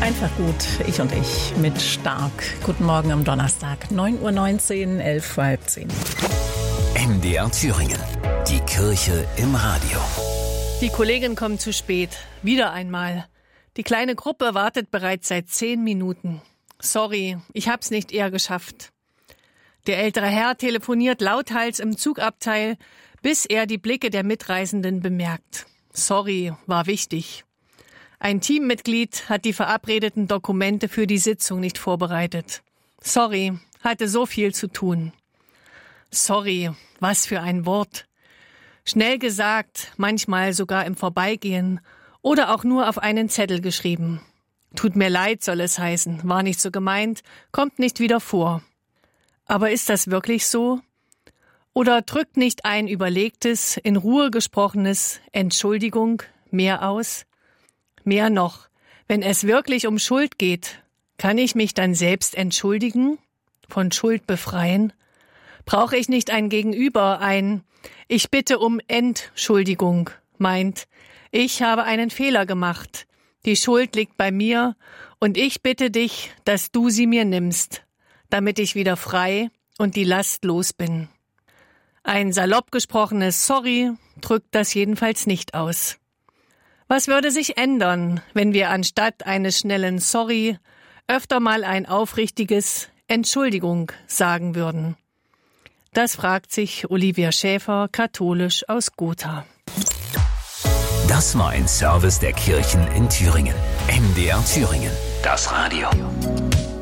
Einfach gut, ich und ich mit Stark. Guten Morgen am Donnerstag, 9:19 Uhr, 11:10 Uhr. MDR Thüringen, die Kirche im Radio. Die Kollegin kommt zu spät, wieder einmal. Die kleine Gruppe wartet bereits seit 10 Minuten. Sorry, ich hab's nicht eher geschafft. Der ältere Herr telefoniert lauthals im Zugabteil, bis er die Blicke der Mitreisenden bemerkt. Sorry, war wichtig. Ein Teammitglied hat die verabredeten Dokumente für die Sitzung nicht vorbereitet. Sorry, hatte so viel zu tun. Sorry, was für ein Wort. Schnell gesagt, manchmal sogar im Vorbeigehen oder auch nur auf einen Zettel geschrieben. Tut mir leid, soll es heißen, war nicht so gemeint, kommt nicht wieder vor. Aber ist das wirklich so? Oder drückt nicht ein überlegtes, in Ruhe gesprochenes Entschuldigung mehr aus? Mehr noch, wenn es wirklich um Schuld geht, kann ich mich dann selbst entschuldigen, von Schuld befreien? Brauche ich nicht ein Gegenüber, Ich bitte um Entschuldigung, meint, ich habe einen Fehler gemacht, die Schuld liegt bei mir und ich bitte dich, dass du sie mir nimmst, damit ich wieder frei und die Last los bin. Ein salopp gesprochenes Sorry drückt das jedenfalls nicht aus. Was würde sich ändern, wenn wir anstatt eines schnellen Sorry öfter mal ein aufrichtiges Entschuldigung sagen würden? Das fragt sich Olivia Schäfer, katholisch aus Gotha. Das war ein Service der Kirchen in Thüringen. MDR Thüringen, das Radio.